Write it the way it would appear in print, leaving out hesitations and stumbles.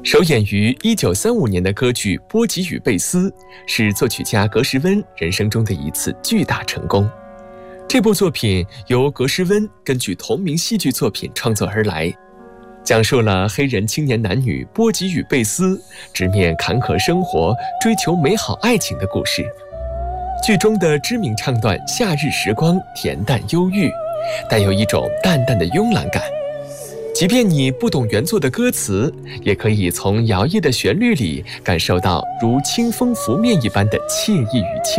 首演于1935年的歌剧《波吉与贝斯》，是作曲家格什温人生中的一次巨大成功。这部作品由格什温根据同名戏剧作品创作而来，讲述了黑人青年男女波吉与贝斯直面坎坷生活、追求美好爱情的故事。剧中的知名唱段《夏日时光》恬淡忧郁，带有一种淡淡的慵懒感。即便你不懂原作的歌词，也可以从摇曳的旋律里感受到如清风拂面一般的惬意与轻